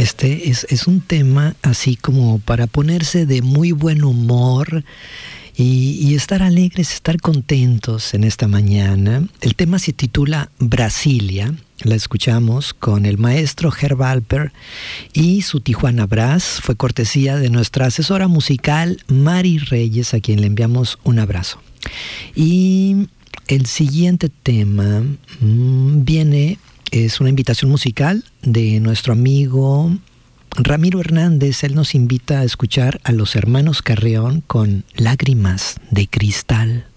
Este es un tema así como para ponerse de muy buen humor y estar alegres, estar contentos en esta mañana. El tema se titula Brasilia. La escuchamos con el maestro Herb Alper y su Tijuana Brass. Fue cortesía de nuestra asesora musical Mari Reyes, a quien le enviamos un abrazo. Y el siguiente tema es una invitación musical de nuestro amigo Ramiro Hernández. Él nos invita a escuchar a los hermanos Carreón con Lágrimas de Cristal.